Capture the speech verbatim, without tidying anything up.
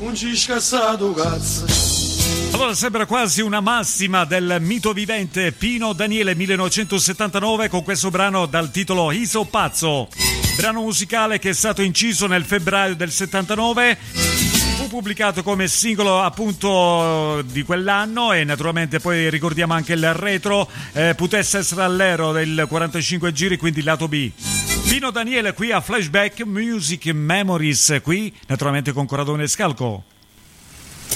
non ci scassato cazzo. Allora sembra quasi una massima del mito vivente Pino Daniele millenovecentosettantanove con questo brano dal titolo Iso Pazzo, brano musicale che è stato inciso nel febbraio del settantanove, fu pubblicato come singolo appunto di quell'anno e naturalmente poi ricordiamo anche il retro, eh, potesse essere all'ero del quarantacinque giri, quindi lato B. Pino Daniele qui a Flashback Music Memories, qui naturalmente con Corradone e Scalco.